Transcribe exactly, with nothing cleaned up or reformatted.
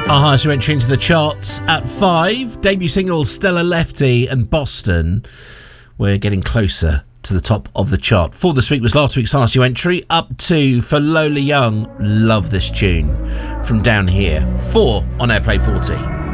Our highest entry into the charts at five. Debut singles Stella Lefty and Boston. We're getting closer to the top of the chart. For this week was last week's highest entry. Up two for Lola Young. Love this tune from Down Here. Four on Airplay forty.